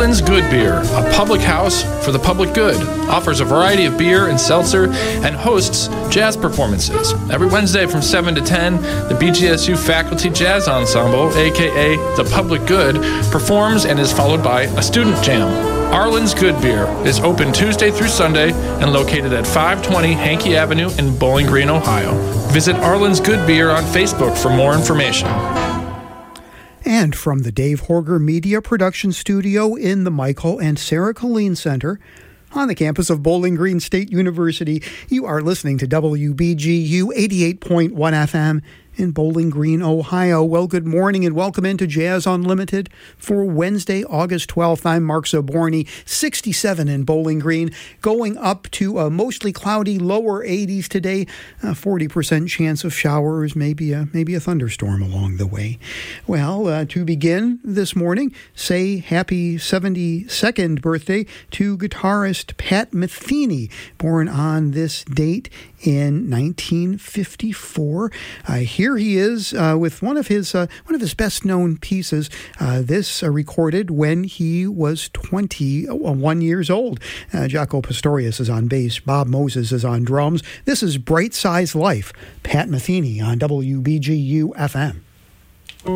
Arlen's Good Beer, a public house for the public good, offers a variety of beer and seltzer and hosts jazz performances. Every Wednesday from 7 to 10, the BGSU Faculty Jazz Ensemble, aka The Public Good, performs and is followed by a student jam. Arlen's Good Beer is open Tuesday through Sunday and located at 520 Hankey Avenue in Bowling Green, Ohio. Visit Arlen's Good Beer on Facebook for more information. And from the Dave Horger Media Production Studio in the Michael and Sarah Colleen Center on the campus of Bowling Green State University, you are listening to WBGU 88.1 FM in Bowling Green, Ohio. Well, good morning and welcome into Jazz Unlimited for Wednesday, August 12th. I'm Mark Zaborny, 67 in Bowling Green, going up to a mostly cloudy lower 80s today, 40% chance of showers, maybe a thunderstorm along the way. Well, to begin this morning, say happy 72nd birthday to guitarist Pat Metheny, born on this date in 1954. Here he is with one of his best-known pieces. This recorded when he was 21 years old. Jaco Pastorius is on bass. Bob Moses is on drums. This is Bright Size Life. Pat Metheny on WBGU FM.